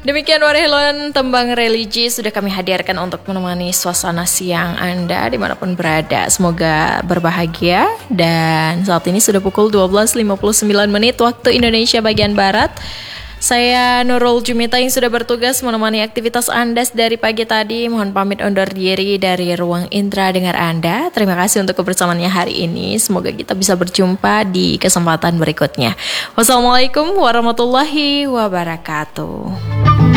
Demikian Warhelon, tembang religi sudah kami hadirkan untuk menemani suasana siang Anda dimanapun berada. Semoga berbahagia. Dan saat ini sudah pukul 12.59 waktu Indonesia bagian Barat. Saya Nurul Jumita yang sudah bertugas menemani aktivitas Anda dari pagi tadi. Mohon pamit undur diri dari ruang Indra dengar Anda. Terima kasih untuk kebersamaannya hari ini. Semoga kita bisa berjumpa di kesempatan berikutnya. Wassalamualaikum warahmatullahi wabarakatuh.